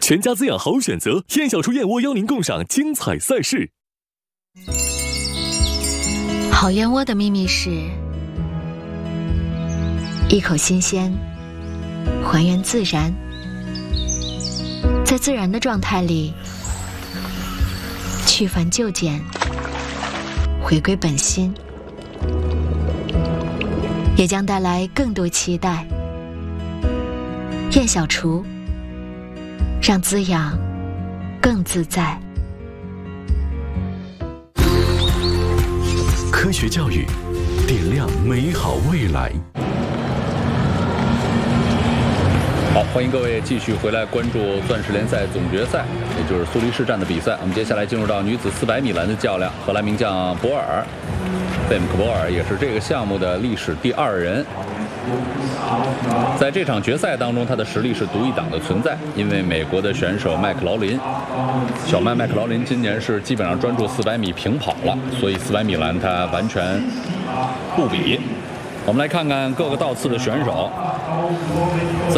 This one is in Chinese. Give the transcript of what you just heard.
全家滋养好选择，燕小厨燕窝邀您共赏精彩赛事。 好燕窝的秘密是一口新鲜，还原自然，在自然的状态里去繁就简，回归本心，也将带来更多期待。燕小厨，让滋养更自在。 科学教育，点亮美好未来。 好，欢迎各位继续回来关注钻石联赛总决赛，也就是苏黎世站的比赛。我们接下来进入到女子400米栏的较量，荷兰名将博尔，费姆克博尔也是这个项目的历史第2人。在这场决赛当中，他的实力是独一档的存在，因为美国的选手麦克劳林，小麦克劳林今年是基本上专注400米平跑了，所以400米栏他完全不比。我们来看看各个道次的选手。